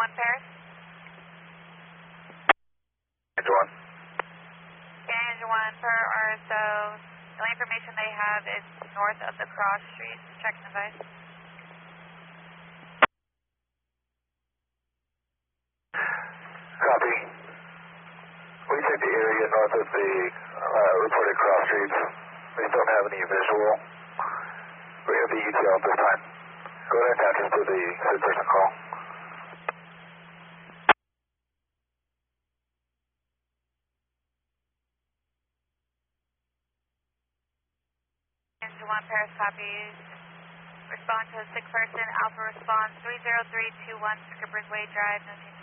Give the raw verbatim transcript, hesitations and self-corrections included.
one Paris. Engine one. Engine one per R S O. The only information they have is north of the cross street. Check device. Copy. We checked the area north of the uh, reported cross streets. We don't have any visual. We have the E T L at this time. Go ahead and attach us to the third person call. Engine one Paris copies. Respond to a sick person. Alpha response three zero three two one Skippers Way Drive.